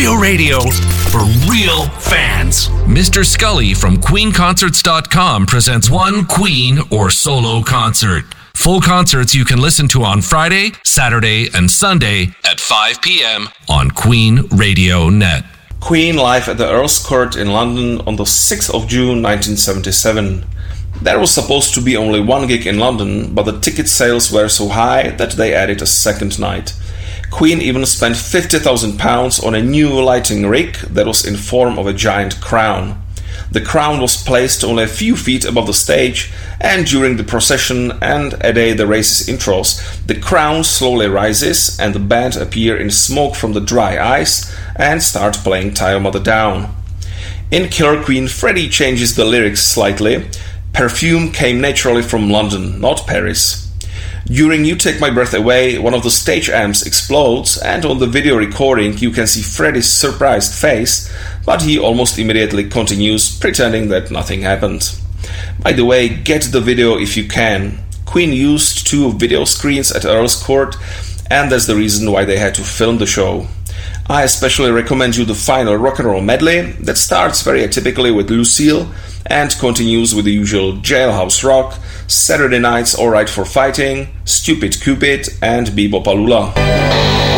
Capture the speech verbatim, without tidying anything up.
Real radio for real fans. Mister Scully from Queen Concerts dot com presents one Queen or solo concert. Full concerts you can listen to on Friday, Saturday, and Sunday at five p.m. on Queen Radio Net. Queen live at the Earl's Court in London on the sixth of June nineteen seventy-seven. There was supposed to be only one gig in London, but the ticket sales were so high that they added a second night. Queen even spent fifty thousand pounds on a new lighting rig that was in form of a giant crown. The crown was placed only a few feet above the stage, and during the procession and a day the race's intros, the crown slowly rises and the band appear in smoke from the dry ice and start playing Tie Your Mother Down. In Killer Queen, Freddie changes the lyrics slightly. Perfume came naturally from London, not Paris. During You Take My Breath Away, one of the stage amps explodes, and on the video recording you can see Freddie's surprised face, but he almost immediately continues, pretending that nothing happened. By the way, get the video if you can. Queen used two video screens at Earl's Court, and that's the reason why they had to film the show. I especially recommend you the final rock and roll medley that starts very atypically with Lucille and continues with the usual Jailhouse Rock, Saturday Night's Alright for Fighting, Stupid Cupid, and Bebopalula.